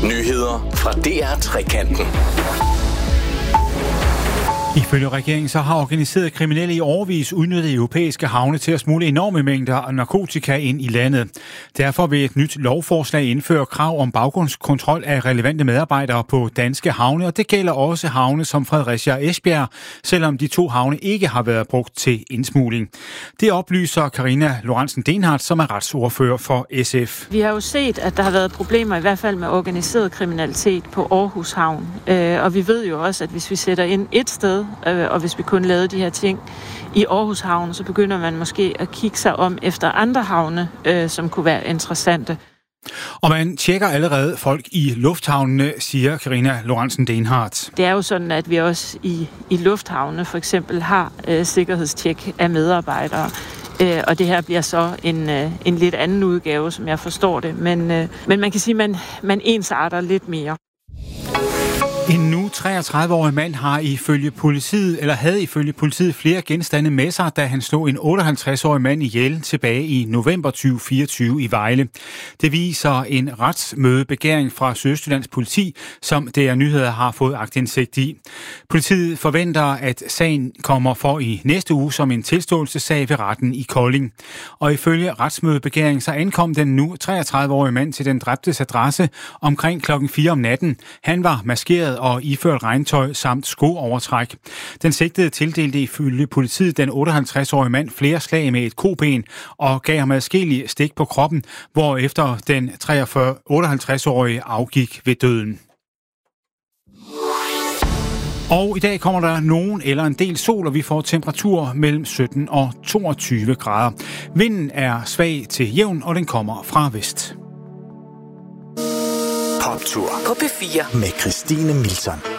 Nyheder fra DR-trekanten. Ifølge regeringen så har organiserede kriminelle i årevis udnyttet europæiske havne til at smugle enorme mængder af narkotika ind i landet. Derfor vil et nyt lovforslag indføre krav om baggrundskontrol af relevante medarbejdere på danske havne, og det gælder også havne som Fredericia og Esbjerg, selvom de to havne ikke har været brugt til indsmugling. Det oplyser Karina Lorentzen Dehnhardt, som er retsordfører for SF. Vi har jo set, at der har været problemer i hvert fald med organiseret kriminalitet på Aarhus Havn, og vi ved jo også, at hvis vi sætter ind et sted, og hvis vi kun lavede de her ting i Aarhus Havn, så begynder man måske at kigge sig om efter andre havne, som kunne være interessante. Og man tjekker allerede folk i lufthavnene, siger Karina Lorentzen Dehnhardt. Det er jo sådan, at vi også i lufthavne for eksempel har sikkerhedstjek af medarbejdere. Og det her bliver så en lidt anden udgave, som jeg forstår det. Men man kan sige, at man ensarter lidt mere. En nu 33-årig mand havde ifølge politiet flere genstande med sig, da han slog en 58-årig mand ihjel tilbage i november 2024 i Vejle. Det viser en retsmødebegæring fra Sydøstjyllands politi, som DR Nyheder har fået aktindsigt i. Politiet forventer, at sagen kommer for i næste uge som en tilståelsessag ved retten i Kolding. Og ifølge retsmødebegæringen så ankom den nu 33-årige mand til den dræbtes adresse omkring klokken 4 om natten. Han var maskeret og iført regntøj samt skoovertræk. Den sigtede tildelte ifølge politiet den 58-årige mand flere slag med et koben og gav ham adskillige stik på kroppen, hvorefter den 58-årige afgik ved døden. Og i dag kommer der nogen eller en del sol, og vi får temperatur mellem 17 og 22 grader. Vinden er svag til jævn, og den kommer fra vest. Poptur på P4 med Christine Milton.